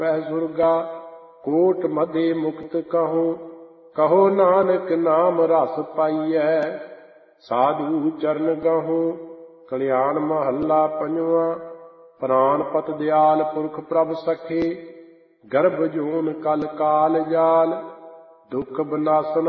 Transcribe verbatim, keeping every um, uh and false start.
ਪਹਿ ਸੁਰਗਾ ਕੋਟ ਮਧੇ ਮੁਕਤ ਕਹੋ। ਕਹੋ ਨਾਨਕ ਨਾਮ ਰਸ ਪਾਈਐ ਸਾਧੂ ਚਰਨ ਗਹੋ। ਕਲਿਆਣ ਮਹੱਲਾ ਪੰਜਵਾਂ। ਪ੍ਰਾਨ ਪਤ ਦਿਆਲ ਪੁਰਖ ਪ੍ਰਭ ਸਖੇ ਗਰਭ ਜੂਨ ਕਲ ਕਾਲ ਜਾਲ। ਦੁਖ ਬਨਾਸਨ